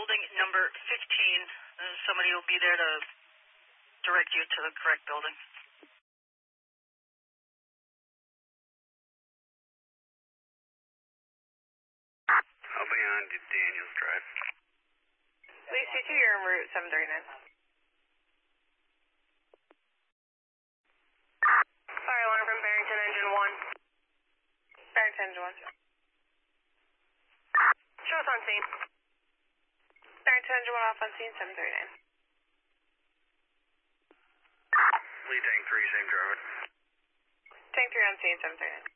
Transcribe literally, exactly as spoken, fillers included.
building number fifteen. Uh, somebody will be there to direct you to the correct building. I'll be on to Daniels Drive. Police two two, you're en route seven thirty-nine. Fire alarm from Barrington Engine one. Barrington Engine one. Show us on scene. Barrington Engine one off on scene, seven thirty-nine. Lead tank three, same driver. Tank three on scene, seven thirty-nine.